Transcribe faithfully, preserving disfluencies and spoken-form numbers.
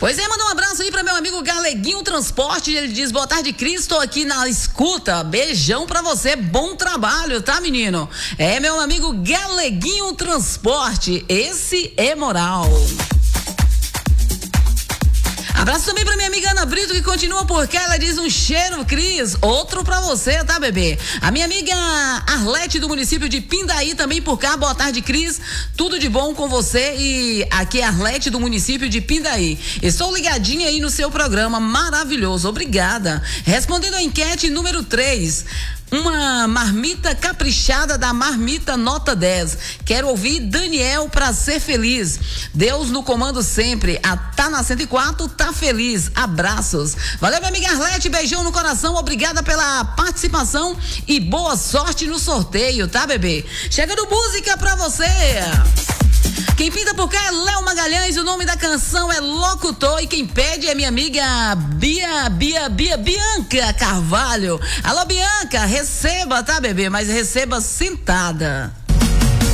Pois é, manda um abraço aí pra meu amigo Galeguinho Transporte. Ele diz: boa tarde, Cris, estou aqui na escuta. Beijão pra você, bom trabalho, tá, menino? É, meu amigo Galeguinho Transporte, esse é moral. Abraço também pra minha amiga Ana Brito, que continua por cá. Ela diz: um cheiro, Cris. Outro pra você, tá, bebê? A minha amiga Arlete, do município de Pindaí, também por cá. Boa tarde, Cris. Tudo de bom com você. E aqui é Arlete, do município de Pindaí. Estou ligadinha aí no seu programa maravilhoso. Obrigada. Respondendo a enquete número três. Uma marmita caprichada da Marmita Nota dez. Quero ouvir Daniel pra ser feliz. Deus no comando sempre. A Tá na cento e quatro, tá feliz. Abraços. Valeu, minha amiga Arlete. Beijão no coração. Obrigada pela participação e boa sorte no sorteio, tá, bebê? Chegando música pra você. Quem pinta por cá é Léo Magalhães, o nome da canção é Locutor, e quem pede é minha amiga Bia, Bia, Bia, Bianca Carvalho. Alô, Bianca, receba, tá, bebê? Mas receba sentada.